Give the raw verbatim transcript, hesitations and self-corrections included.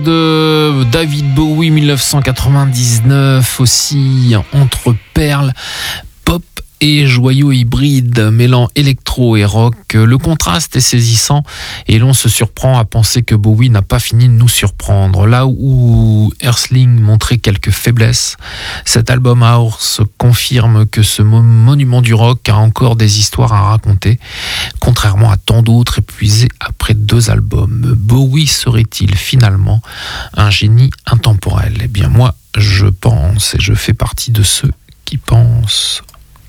De David Bowie, dix-neuf cent quatre-vingt-dix-neuf, aussi entre perles, pop et joyaux hybrides, mêlant électro et rock. Le contraste est saisissant et l'on se surprend à penser que Bowie n'a pas fini de nous surprendre. Là où Earthling montrait quelques faiblesses, cet album Hours confirme que ce monument du rock a encore des histoires à raconter, contrairement à tant d'autres épuisés après deux albums. Bowie serait-il finalement un génie intemporel ? Eh bien moi, je pense et je fais partie de ceux qui pensent.